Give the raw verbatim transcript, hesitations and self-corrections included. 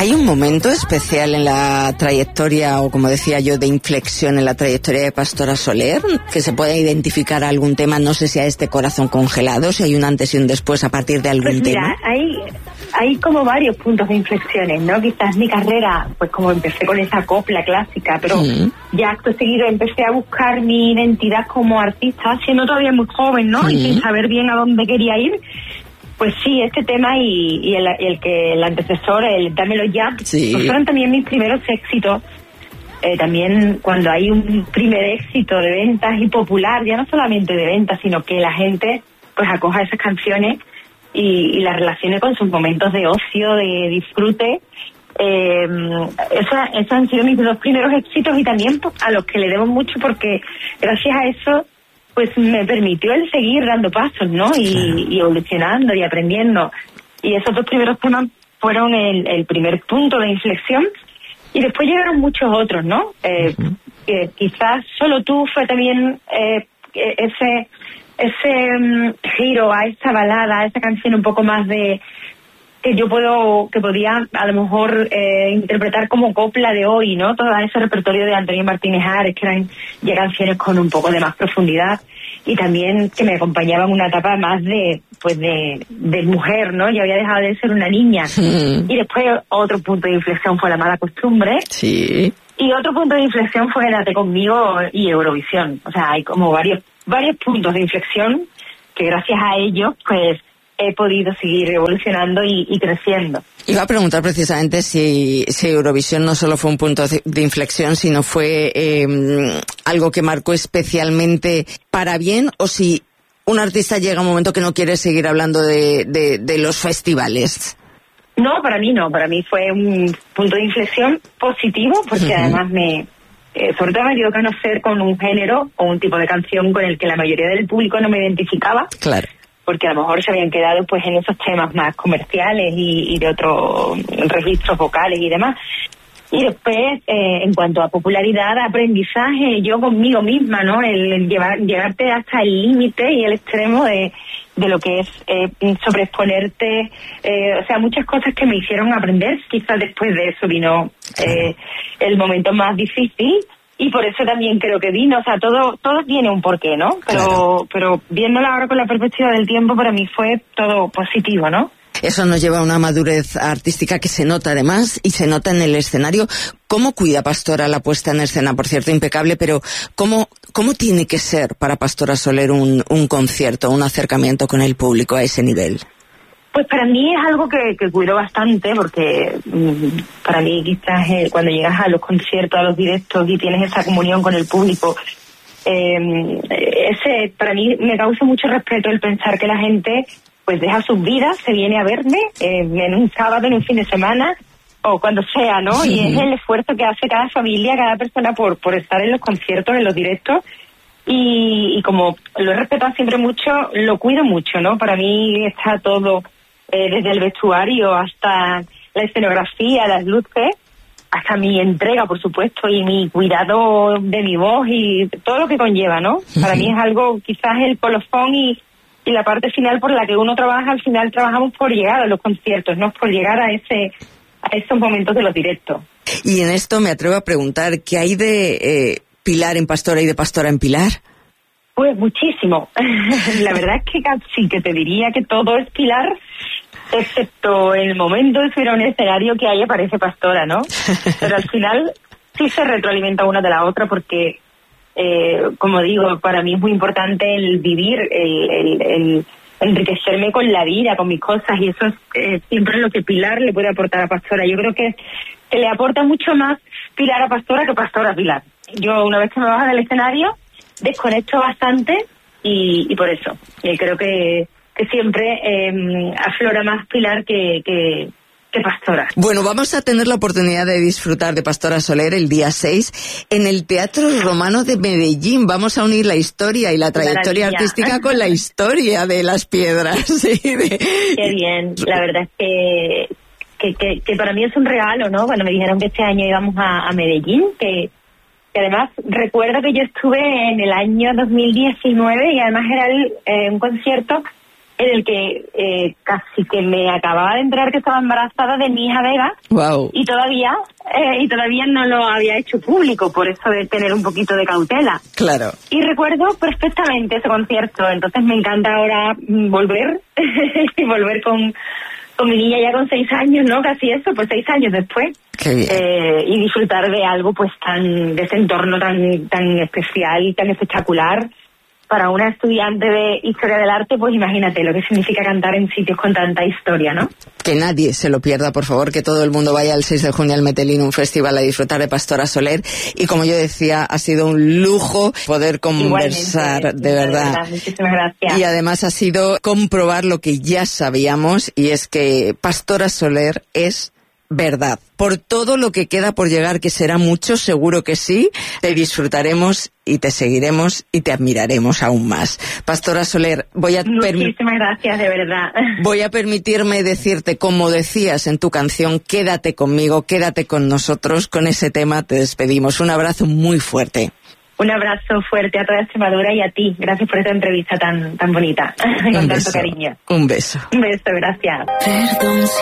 ¿Hay un momento especial en la trayectoria, o como decía yo, de inflexión en la trayectoria de Pastora Soler, que se pueda identificar algún tema, no sé si a este corazón congelado, si hay un antes y un después a partir de algún pues mira, tema? Hay, hay como varios puntos de inflexiones, ¿no? Quizás mi carrera, pues como empecé con esa copla clásica, pero mm. ya acto seguido empecé a buscar mi identidad como artista, siendo todavía muy joven, ¿no? Mm. Y sin saber bien a dónde quería ir. Pues sí, este tema y, y el, el que el antecesor, el Dámelo Ya, sí. pues fueron también mis primeros éxitos. Eh, también cuando hay un primer éxito de ventas y popular, ya no solamente de ventas, sino que la gente pues acoja esas canciones y, y las relacione con sus momentos de ocio, de disfrute. Eh, esa, esos han sido mis dos primeros éxitos y también pues, a los que le debo mucho, porque gracias a eso pues me permitió el seguir dando pasos, ¿no? Y, claro. y evolucionando y aprendiendo. Y esos dos primeros temas fueron el, el primer punto de inflexión. Y después llegaron muchos otros, ¿no? Eh, uh-huh. que quizás Solo Tú fue también eh, ese ese um, giro a esa balada, a esa canción un poco más de que yo puedo, que podía a lo mejor eh, interpretar como copla de hoy, ¿no? Todo ese repertorio de Antonio Martínez Ares, que eran ya canciones con un poco de más profundidad y también que me acompañaban una etapa más de, pues de, de mujer, ¿no? Yo había dejado de ser una niña. Mm. Y después otro punto de inflexión fue La Mala Costumbre. Sí. Y otro punto de inflexión fue Quédate Conmigo y Eurovisión. O sea, hay como varios, varios puntos de inflexión que gracias a ellos, pues, he podido seguir evolucionando y, y creciendo. Iba a preguntar precisamente si, si Eurovisión no solo fue un punto de inflexión, sino fue eh, algo que marcó especialmente para bien, o si un artista llega a un momento que no quiere seguir hablando de, de, de los festivales. No, para mí no. Para mí fue un punto de inflexión positivo, porque uh-huh. además me... Eh, sobre todo me dio a conocer con un género o un tipo de canción con el que la mayoría del público no me identificaba. Claro. Porque a lo mejor se habían quedado pues en esos temas más comerciales y, y de otros registros vocales y demás. Y después, eh, en cuanto a popularidad, aprendizaje, yo conmigo misma, ¿no? El, el llevar, llevarte hasta el límite y el extremo de, de lo que es eh, sobreexponerte, eh, o sea, muchas cosas que me hicieron aprender. Quizás después de eso vino eh, el momento más difícil. Y por eso también creo que vino, o sea, todo todo tiene un porqué, ¿no? Pero claro. pero viéndolo ahora con la perspectiva del tiempo, para mí fue todo positivo, ¿no? Eso nos lleva a una madurez artística que se nota además, y se nota en el escenario. ¿Cómo cuida Pastora la puesta en escena? Por cierto, impecable, pero ¿cómo cómo tiene que ser para Pastora Soler un, un concierto, un acercamiento con el público a ese nivel? Pues para mí es algo que, que cuido bastante, porque mmm, para mí quizás eh, cuando llegas a los conciertos, a los directos y tienes esa comunión con el público, eh, ese para mí me causa mucho respeto el pensar que la gente pues deja sus vidas, se viene a verme eh, en un sábado, en un fin de semana o cuando sea, ¿no? Sí. Y es el esfuerzo que hace cada familia, cada persona por, por estar en los conciertos, en los directos. Y, y como lo he respetado siempre mucho, lo cuido mucho, ¿no? Para mí está todo... Eh, desde el vestuario hasta la escenografía, las luces, hasta mi entrega, por supuesto, y mi cuidado de mi voz y todo lo que conlleva, ¿no? Uh-huh. Para mí es algo, quizás el colofón y, y la parte final por la que uno trabaja. Al final trabajamos por llegar a los conciertos, no por llegar a ese a esos momentos de los directos. Y en esto me atrevo a preguntar, ¿qué hay de eh, Pilar en Pastora y de Pastora en Pilar? Pues muchísimo. La verdad es que casi que te diría que todo es Pilar, excepto el momento de subir a un escenario que ahí aparece Pastora, ¿no? Pero al final sí se retroalimenta una de la otra porque, eh, como digo, para mí es muy importante el vivir, el, el, el enriquecerme con la vida, con mis cosas, y eso es eh, siempre lo que Pilar le puede aportar a Pastora. Yo creo que, que le aporta mucho más Pilar a Pastora que Pastora a Pilar. Yo, una vez que me bajo del escenario, desconecto bastante y, y por eso eh, creo que, que siempre eh, aflora más Pilar que, que, que Pastora. Bueno, vamos a tener la oportunidad de disfrutar de Pastora Soler el día seis en el Teatro Romano de Medellín. Vamos a unir la historia y la trayectoria Maravilla. artística con la historia de Las Piedras. Sí, de... Qué bien, la verdad es que, que, que, que para mí es un regalo, ¿no? Cuando me dijeron que este año íbamos a, a Medellín, que que además recuerdo que yo estuve en el año dos mil diecinueve y además era el, eh, un concierto en el que eh, casi que me acababa de enterar que estaba embarazada de mi hija Vega. Wow. Y todavía eh, y todavía no lo había hecho público, por eso de tener un poquito de cautela. Claro. Y recuerdo perfectamente ese concierto, entonces me encanta ahora mm, volver y volver con, con mi niña ya con seis años, ¿no? Casi eso, pues seis años después. Qué bien. Eh, y disfrutar de algo pues tan, de ese entorno tan, tan especial, tan espectacular. Para una estudiante de Historia del Arte, pues imagínate lo que significa cantar en sitios con tanta historia, ¿no? Que nadie se lo pierda, por favor, que todo el mundo vaya el seis de junio al Metelín, un festival a disfrutar de Pastora Soler. Y como yo decía, ha sido un lujo poder conversar, Igualmente, de verdad. verdad. Muchísimas gracias. Y además ha sido comprobar lo que ya sabíamos, y es que Pastora Soler es verdad. Por todo lo que queda por llegar, que será mucho, seguro que sí, te disfrutaremos y te seguiremos y te admiraremos aún más. Pastora Soler, voy a muchísimas gracias, de verdad. Voy a permitirme decirte, como decías en tu canción, quédate conmigo, quédate con nosotros. Con ese tema te despedimos. Un abrazo muy fuerte. Un abrazo fuerte a toda Extremadura y a ti. Gracias por esta entrevista tan tan bonita, con tanto cariño. Un beso. Un beso, gracias. Perdón si